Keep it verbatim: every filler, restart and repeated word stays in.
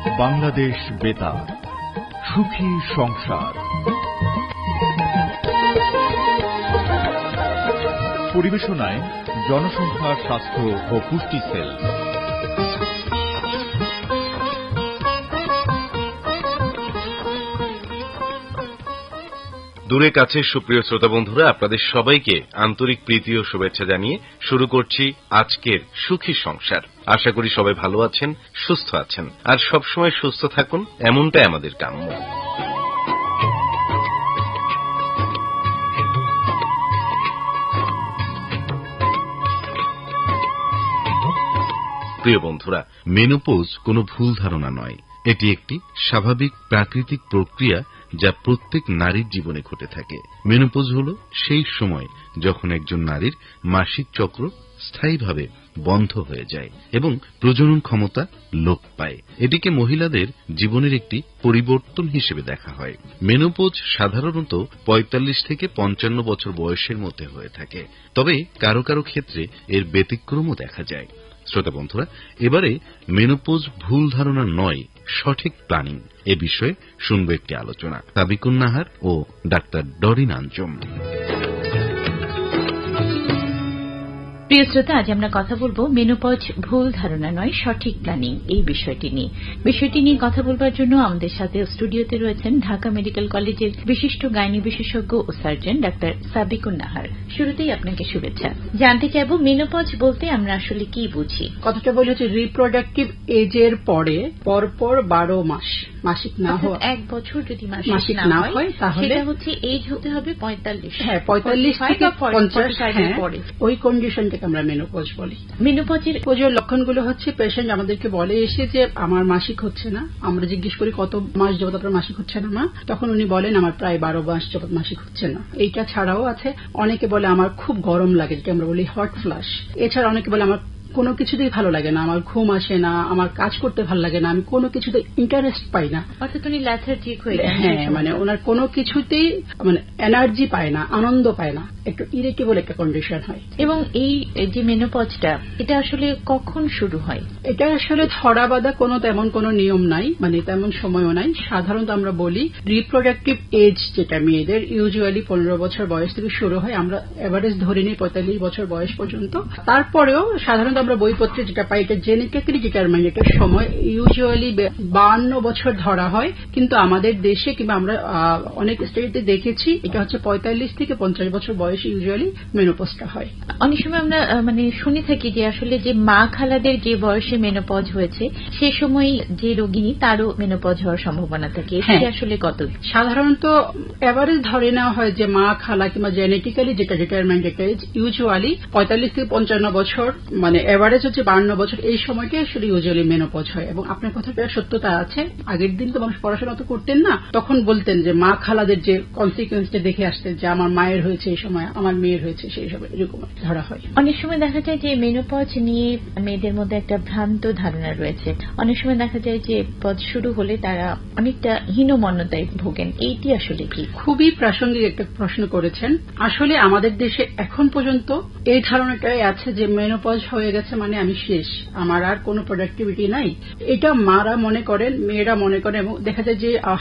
বাংলাদেশ বেতার, সুখী সংসার। পরিবেশনায় জনসংখ্যা স্বাস্থ্য ও পুষ্টি সেল। দূরে কাছে সুপ্রিয় শ্রোতা বন্ধুরা, আপনাদের সবাইকে আন্তরিক প্রীতি ও শুভেচ্ছা জানিয়ে শুরু করছি আজকের সুখী সংসার। আশা করি সবাই ভালো আছেন, সুস্থ আছেন, আর সবসময় সুস্থ থাকুন, এমনটাই আমাদের কাম্য। প্রিয় বন্ধুরা, মেনোপজ কোনো ভুল ধারণা নয়। এটি একটি স্বাভাবিক প্রাকৃতিক প্রক্রিয়া যা প্রত্যেক নারীর জীবনে ঘটে থাকে। মেনোপজ হল সেই সময় যখন একজন নারীর মাসিক চক্র স্থায়ীভাবে বন্ধ হয়ে যায় এবং প্রজনন ক্ষমতা লোপ পায়। এটিকে মহিলাদের জীবনের একটি পরিবর্তন হিসেবে দেখা হয়। মেনোপজ সাধারণত পঁয়তাল্লিশ থেকে পঞ্চান্ন বছর বয়সের মধ্যে হয়ে থাকে, তবে কারো কারো ক্ষেত্রে এর ব্যতিক্রমও দেখা যায়। শ্রোতা বন্ধুরা, এবারে মেনোপজ ভুল ধারণা নয়, সঠিক প্ল্যানিং এ বিষয়ে শুনব একটি আলোচনা। সাবিকুন নাহার ও ডাক্তার ডরিন আঞ্জুম। প্রিয় শ্রোতা, আজ আমরা কথা বলবো মেনোপজ ভুল ধারণা নয়, সঠিক প্ল্যানিং এই বিষয়টি নিয়ে। বিষয়টি নিয়ে কথা বলবার জন্য আমাদের সাথে স্টুডিওতে রয়েছেন ঢাকা মেডিকেল কলেজের বিশিষ্ট গাইনি বিশেষজ্ঞ ও সার্জন ডাক্তার সাবিকুন নাহার। শুরুতেই আপনাকে শুভেচ্ছা। জানতে চাইব, মেনোপজ বলতে আমরা আসলে কি বুঝি? কথাটা বলে হচ্ছে রিপ্রোডাক্টিভ এজের পরে পরপর বারো মাস মাসিক না হয়, এক বছর যদি মাসিক না হয় তাহলে হচ্ছে এজ হতে হবে পঁয়তাল্লিশ। হ্যাঁ, পঁয়তাল্লিশ থেকে পঞ্চাশ পরে ওই কন্ডিশনটাকে আমরা মেনোপজ বলি। মেনোপজের পোজের লক্ষণগুলো হচ্ছে, পেশেন্ট আমাদেরকে বলে এসে যে আমার মাসিক হচ্ছে না। আমরা জিজ্ঞেস করি কত মাস যাবত আপনার মাসিক হচ্ছে না মা? তখন উনি বলেন আমার প্রায় বারো মাস যাবত মাসিক হচ্ছে না। এইটা ছাড়াও আছে, অনেকে বলে আমার খুব গরম লাগে, যেটা আমরা বলি হট ফ্লাশ। এছাড়া অনেকে বলে আমার কোনো কিছুতেই ভালো লাগে না, আমার ঘুম আসে না, আমার কাজ করতে ভালো লাগে না, আমি কোনো কিছুতে ইন্টারেস্ট পাই না। অর্থাৎ উনি ল্যাথার্জিক হয়ে যায়। হ্যাঁ, মানে ওনার কোনো কিছুতেই মানে এনার্জি পায় না, আনন্দ পায় না, একটু ইরিটেবল একটা কন্ডিশন হয়। এবং এই যে মেনোপজটা, এটা আসলে কখন শুরু হয়? এটা আসলে ধরা বাঁধা কোনো তেমন কোনো নিয়ম নাই, মানে তেমন সময়ও নাই। সাধারণত আমরা বলি রিপ্রোডাক্টিভ এজ যেটা মেয়েদের ইউজুয়ালি পনেরো বছর বয়স থেকে শুরু হয়, আমরা এভারেজ ধরে নিই পঁয়তাল্লিশ বছর বয়স পর্যন্ত। তারপরেও সাধারণত আমরা বইপত্রে যেটা পাই, এটা জেনেটিক্যালি ডিটারমাইন্ড একটা সময়, ইউজুয়ালি বান্ন বছর ধরা হয়, কিন্তু আমাদের দেশে কিংবা আমরা অনেক স্টেটে দেখেছি এটা হচ্ছে পঁয়তাল্লিশ থেকে পঞ্চাশ বছর বয়স ইউজুয়ালি মেনোপজটা হয়। অনেক সময় আমরা মানে শুনে থাকি যে আসলে যে মা খালাদের যে বয়সে মেনোপজ হয়েছে সে সময় যে রোগিনী তারও মেনোপজ হওয়ার সম্ভাবনা থাকে। এটা আসলে কত? সাধারণত এভারেজ ধরে নেওয়া হয় যে মা খালা কিংবা জেনেটিক্যালি যেটা ডিটারমাইন্ড একটা এজ ইউজুয়ালি পঁয়তাল্লিশ থেকে পঞ্চান্ন বছর, মানে এভারেজ হচ্ছে বান্ন বছর, এই সময়টা আসলে ইউজুয়ালি মেনোপজ হয়। এবং আপনার কথাটা সত্যতা আছে, আগের দিন তো মানুষ পড়াশোনা তো করতেন না, তখন বলতেন যে মা খালাদের যে কনসিকুয়েন্সটা দেখে আসতেন যে আমার মায়ের হয়েছে এই সময়, আমার মেয়ের হয়েছে সেই সময়, এরকম ধরা হয়। অনেক সময় দেখা যায় যে মেনোপজ নিয়ে মেয়েদের মধ্যে একটা ভ্রান্ত ধারণা রয়েছে। অনেক সময় দেখা যায় যে পজ শুরু হলে তারা অনেকটা হীনমন্যতায় ভোগেন। এইটি আসলে কি? খুবই প্রাসঙ্গিক একটা প্রশ্ন করেছেন। আসলে আমাদের দেশে এখন পর্যন্ত এই ধারণাটাই আছে যে মেনোপজ হয়ে গেছে মানে আমি শেষ, আমার আর কোনো প্রোডাক্টিভিটি নাই। এটা মারা মনে করেন, মেয়েরা মনে করেন, এবং দেখা যায় যে